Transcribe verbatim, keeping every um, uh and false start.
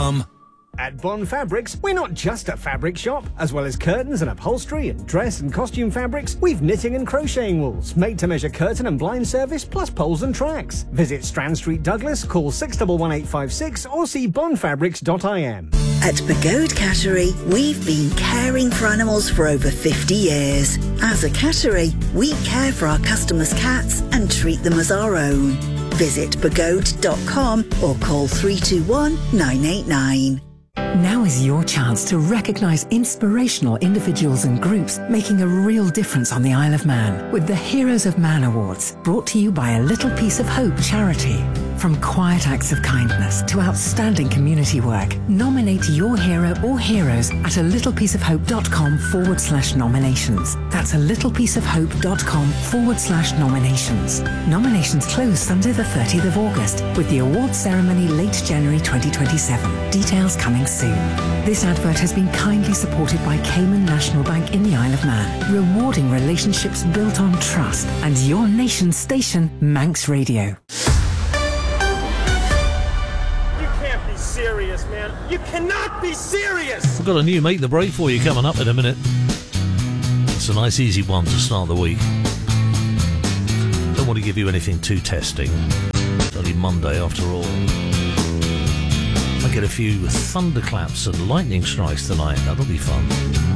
com. At Bond Fabrics, we're not just a fabric shop. As well as curtains and upholstery and dress and costume fabrics, we've knitting and crocheting wools, made-to-measure curtain and blind service, plus poles and tracks. Visit Strand Street, Douglas, call six one one eight five six or see bond fabrics dot I M. At Pagode Cattery, we've been caring for animals for over fifty years. As a cattery, we care for our customers' cats and treat them as our own. Visit pagode dot com or call three two one nine eight nine. Now is your chance to recognise inspirational individuals and groups making a real difference on the Isle of Man with the Heroes of Man Awards, brought to you by A Little Piece of Hope charity. From quiet acts of kindness to outstanding community work, nominate your hero or heroes at a littlepieceofhope.com forward slash nominations. That's a littlepieceofhope.com forward slash nominations. Nominations close Sunday the thirtieth of August, with the awards ceremony late January twenty twenty-seven. Details coming soon. This advert has been kindly supported by Cayman National Bank in the Isle of Man, rewarding relationships built on trust, and your nation's station, Manx Radio. Serious, man. You cannot be serious. I've got a new Make the Break for you coming up in a minute. It's a nice easy one to start the week. Don't want to give you anything too testing. It's only Monday after all. I get a few thunderclaps and lightning strikes tonight. That'll be fun.